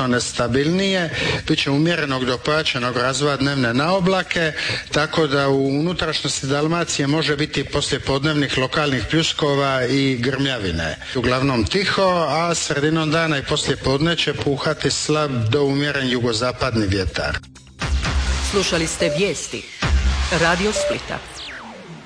znatno nestabilnije, bit će umjerenog do pojačanog razvoja dnevne naoblake, tako da u unutrašnjosti Dalmacije može biti poslijepodnevnih lokalnih pljuskova i grmljavine. Uglavnom tiho, a sredinom dana i poslijepodne će puhati slab do umjeren jugozapadni vjetar. Slušali ste vijesti Radio Splita.